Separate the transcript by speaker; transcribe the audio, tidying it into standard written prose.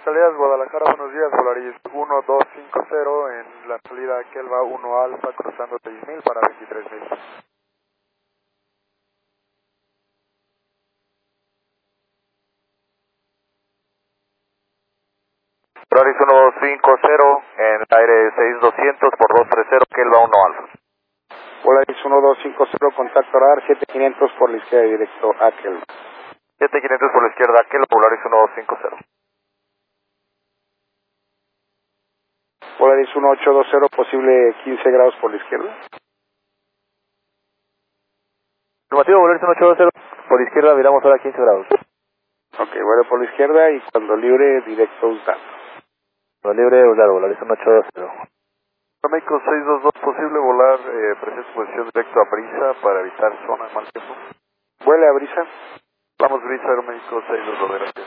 Speaker 1: Salidas Guadalajara, buenos días, Volaris 1250 en la salida Kelva 1 Alfa, cruzando 6000 para 23000.
Speaker 2: Volaris 1250 en el aire 6200 por 230, Kelva 1 Alfa.
Speaker 3: Volaris 1250, contacto radar 7500 por la izquierda directo a Kelva.
Speaker 2: 7500 por la izquierda, Kelva, Volaris 1250.
Speaker 3: Volaris 1820, posible 15 grados por la izquierda.
Speaker 2: Normativo, Volaris 1820, por izquierda viramos ahora 15 grados.
Speaker 3: Ok, vuelo por la izquierda y cuando libre, directo Usdano.
Speaker 2: Cuando libre, Volaris 1820.
Speaker 1: México 622, posible volar presente posición directo a Brisa para evitar zona de mal tiempo.
Speaker 3: Vuela a Brisa.
Speaker 1: Vamos Brisa, Aeroméxico 622, gracias.